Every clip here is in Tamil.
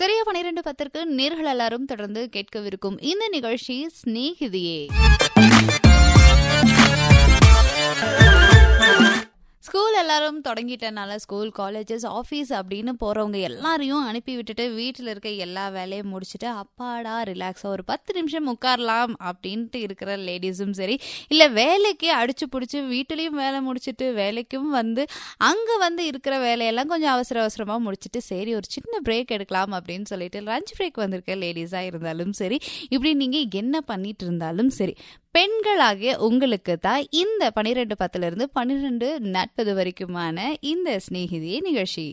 சரியா 12:10 நேர்கள் எல்லாரும் தொடர்ந்து கேட்கவிருக்கும் இந்த நிகழ்ச்சி ஸ்நேகிதியே. ஸ்கூல் எல்லாரும் தொடங்கிட்டனால ஸ்கூல், காலேஜஸ், ஆஃபீஸ் அப்படின்னு போகிறவங்க எல்லாரையும் அனுப்பி விட்டுட்டு வீட்டில் இருக்க எல்லா வேலையும் முடிச்சுட்டு அப்பாடா ரிலாக்ஸாக ஒரு 10 நிமிஷம் உட்காரலாம் அப்படின்ட்டு இருக்கிற லேடிஸும் சரி, இல்லை வேலைக்கு அடிச்சு பிடிச்சி வீட்டிலையும் வேலை முடிச்சுட்டு வேலைக்கும் அங்கே இருக்கிற வேலையெல்லாம் கொஞ்சம் அவசரமாக முடிச்சுட்டு சரி ஒரு சின்ன பிரேக் எடுக்கலாம் அப்படின்னு சொல்லிட்டு லஞ்ச் பிரேக் வந்திருக்க லேடிஸாக இருந்தாலும் சரி, இப்படி நீங்கள் என்ன பண்ணிட்டு இருந்தாலும் சரி, பெண்களாகிய உங்களுக்கு தான் இந்த 12:10 12:40 வரைக்குமான இந்த ஸ்நேகிதியே நிகழ்ச்சி.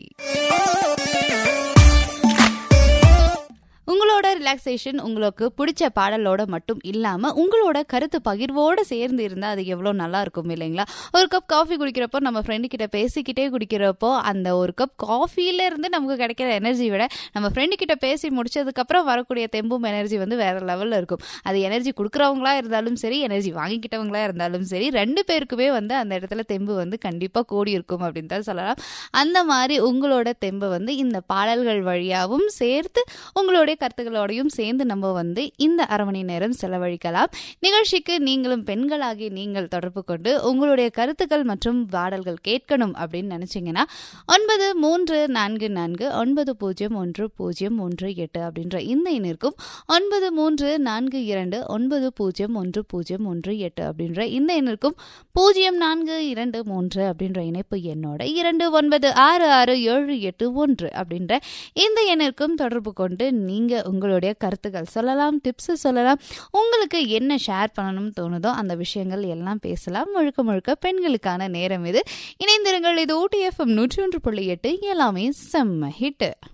உங்களோட ரிலாக்ஸேஷன் உங்களுக்கு பிடிச்ச பாடலோட மட்டும் இல்லாமல் உங்களோட கருத்து பகிர்வோடு சேர்ந்து இருந்தால் அது எவ்வளோ நல்லா இருக்கும் இல்லைங்களா? ஒரு கப் காஃபி குடிக்கிறப்போ நம்ம ஃப்ரெண்டு கிட்ட பேசிக்கிட்டே குடிக்கிறப்போ அந்த ஒரு கப் காஃபியிலேருந்து நமக்கு கிடைக்கிற எனர்ஜி விட நம்ம ஃப்ரெண்டு கிட்ட பேசி முடிச்சதுக்கப்புறம் வரக்கூடிய தெம்பும் எனர்ஜி வேற லெவலில் இருக்கும். அது எனர்ஜி கொடுக்குறவங்களா இருந்தாலும் சரி, எனர்ஜி வாங்கிக்கிட்டவங்களா இருந்தாலும் சரி, 2 பேருக்குமே அந்த இடத்துல தெம்பு கண்டிப்பாக கூடி இருக்கும் அப்படின்னு தான் சொல்லலாம். அந்த மாதிரி உங்களோட தெம்பு இந்த பாடல்கள் வழியாகவும் சேர்த்து உங்களுடைய கருத்துக்களோடையும் சேர்ந்து நம்ம இந்த அரை மணி நேரம் செலவழிக்கலாம். நிகழ்ச்சிக்கு நீங்களும் பெண்களாகி நீங்கள் தொடர்பு கொண்டு உங்களுடைய கருத்துக்கள் மற்றும் பாடல்கள் கேட்கணும் அப்படின்னு நினைச்சீங்கன்னா 9344901018 அப்படின்ற இந்த எண்ணிற்கும் 9342901018 அப்படின்ற இந்த எண்ணிற்கும் 0423 அப்படின்ற இணைப்பு எண்ணோட 29666781 அப்படின்ற இந்த எண்ணிற்கும் தொடர்பு கொண்டு நீங்க உங்களுடைய கருத்துக்கள் சொல்லலாம், டிப்ஸ் சொல்லலாம், உங்களுக்கு என்ன ஷேர் பண்ணணும்னு தோணுதோ அந்த விஷயங்கள் எல்லாம் பேசலாம். முழுக்க பெண்களுக்கான நேரம் இது. இணைந்திருங்கள். இது ஊட்டி FM 101.8 எல்லாமே செம்ம ஹிட்.